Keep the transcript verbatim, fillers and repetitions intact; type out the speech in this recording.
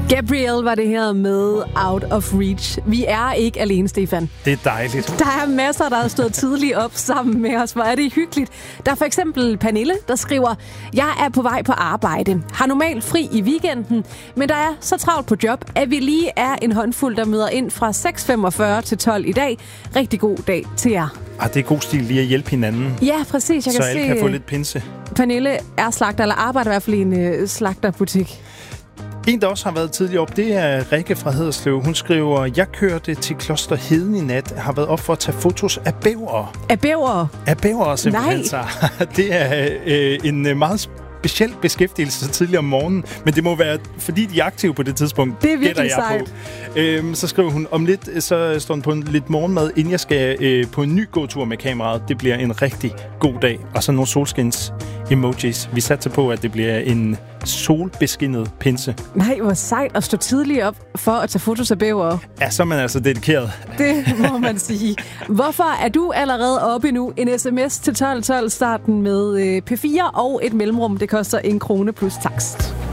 Gabrielle var det her med Out of Reach. Vi er ikke alene, Stefan. Det er dejligt. Der er masser, der har stået tidligt op sammen med os. Hvor er det hyggeligt. Der er for eksempel Pernille, der skriver: Jeg er på vej på arbejde. Har normalt fri i weekenden, men der er så travlt på job, at vi lige er en håndfuld, der møder ind fra seks femogfyrre til tolv i dag. Rigtig god dag til jer. Ah, det er god stil lige at hjælpe hinanden. Ja, præcis. Jeg så kan alle se, kan få lidt pinse. Pernille er slagter, eller arbejder i hvert fald i en øh, slagterbutik. En, der også har været tidligere op, det er Rikke fra Haderslev. Hun skriver: Jeg kørte til Kloster Heden i nat. Har været op for at tage fotos af bævere. Af bævere? Af bævere, simpelthen. Nej. Så det er øh, en meget speciel beskæftigelse så tidligere om morgenen. Men det må være, fordi de er aktive på det tidspunkt. Det er virkelig sejt. Øhm, så skriver hun: Om lidt, så står hun på en lidt morgenmad, inden jeg skal øh, på en ny gåtur med kameraet. Det bliver en rigtig god dag. Og så nogle solskins emojis. Vi satser på, at det bliver en solbeskinnet pinse. Nej, hvor sejt at stå tidligt op for at tage fotos af bævere. Ja, så er man altså dedikeret. Det må man sige. Hvorfor er du allerede oppe nu? En sms til tolv tolv, starten med P fire og et mellemrum. Det koster en krone plus takst.